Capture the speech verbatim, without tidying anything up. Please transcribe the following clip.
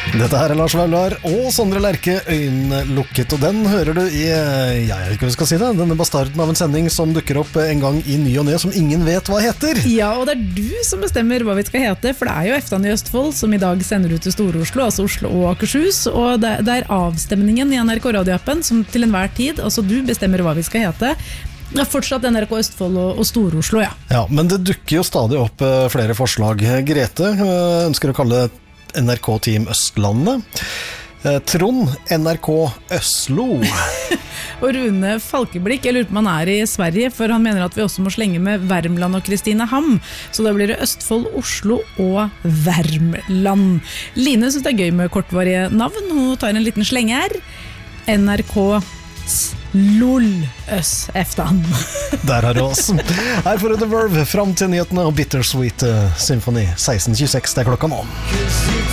Dette her er Lars Vaular og Sondre Lerche, Øynene lukket, og den hører du i, jeg vet ikke hva vi skal si det, denne bastarden av en sending som dukker opp en gang i ny og ne, som ingen vet hva heter. Ja, og det er du som bestemmer hva vi skal hete, for det er jo Eftan i Østfold som i dag sender ut til Stor-Oslo, altså Oslo og Akershus, og det, det er avstemningen i N R K radioappen som til enhver tid, altså du bestemmer hva vi skal hete. Det er fortsatt N R K Østfold og, og Stor-Oslo, ja. Ja, men det dukker jo stadig opp uh, flere forslag. Grete uh, ønsker å kalle N R K Team Østlandet. uh, Trond, N R K Østlo. Og Rune Falkeblikk, jeg lurer på om han er i Sverige, for han mener at vi også må slenge med Värmland og Kristinehamn. Så da blir det Østfold, Oslo og Värmland. Line synes det er gøy med kortvarige navn. Hun tar en liten slenge her. N R K Lol Øs Eftan. Der har du oss. Her får du The Verve fram til nyhetene og Bittersweet Symphony seksten tjueseks, det er klokka nå.